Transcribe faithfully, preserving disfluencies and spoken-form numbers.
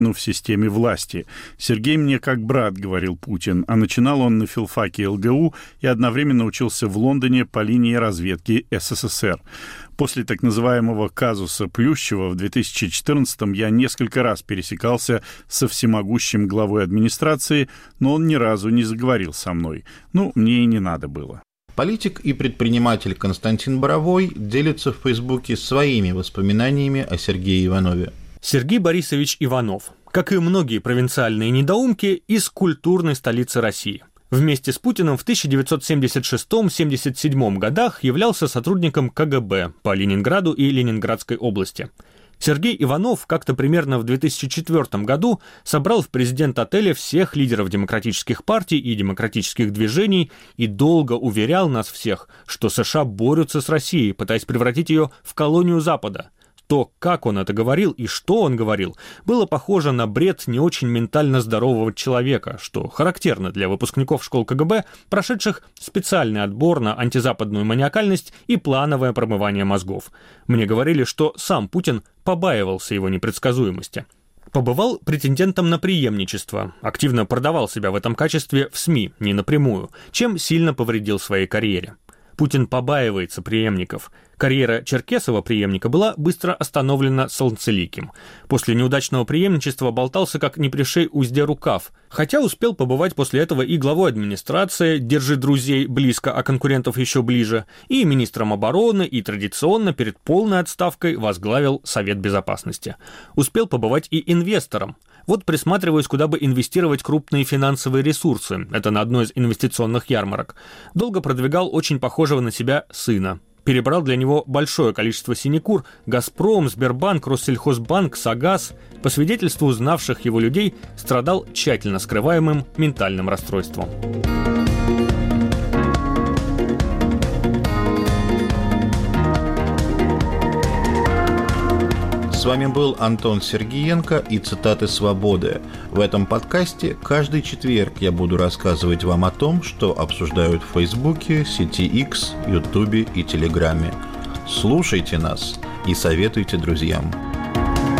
в системе власти. «Сергей мне как брат», — говорил Путин, а начинал он на филфаке эл гэ у и одновременно учился в Лондоне по линии разведки эс эс эс эр. После так называемого казуса Плющева в две тысячи четырнадцатом я несколько раз пересекался со всемогущим главой администрации, но он ни разу не заговорил со мной. Ну, мне и не надо было. Политик и предприниматель Константин Боровой делится в Фейсбуке своими воспоминаниями о Сергее Иванове. Сергей Борисович Иванов, как и многие провинциальные недоумки, из культурной столицы России. Вместе с Путиным в тысяча девятьсот семьдесят шестом — семьдесят седьмом годах являлся сотрудником ка гэ бэ по Ленинграду и Ленинградской области. Сергей Иванов как-то примерно в две тысячи четвёртом году собрал в президент-отеле всех лидеров демократических партий и демократических движений и долго уверял нас всех, что США борются с Россией, пытаясь превратить ее в колонию Запада. То, как он это говорил и что он говорил, было похоже на бред не очень ментально здорового человека, что характерно для выпускников школ ка гэ бэ, прошедших специальный отбор на антизападную маниакальность и плановое промывание мозгов. Мне говорили, что сам Путин побаивался его непредсказуемости. Побывал претендентом на преемничество, активно продавал себя в этом качестве в СМИ, не напрямую, чем сильно повредил своей карьере. Путин побаивается преемников. Карьера Черкесова преемника была быстро остановлена Солнцеликим. После неудачного преемничества болтался как не при шей узде рукав, хотя успел побывать после этого и главой администрации, держи друзей близко, а конкурентов еще ближе, и министром обороны, и традиционно перед полной отставкой возглавил Совет Безопасности. Успел побывать и инвестором. Вот присматриваюсь, куда бы инвестировать крупные финансовые ресурсы. Это на одной из инвестиционных ярмарок. Долго продвигал очень похожего на себя сына. Перебрал для него большое количество синекур: «Газпром», «Сбербанк», «Россельхозбанк», «Сагаз». По свидетельству знавших его людей, страдал тщательно скрываемым ментальным расстройством. С вами был Антон Сергиенко и цитаты «Свободы». В этом подкасте каждый четверг я буду рассказывать вам о том, что обсуждают в Фейсбуке, сети X, Ютубе и Телеграме. Слушайте нас и советуйте друзьям.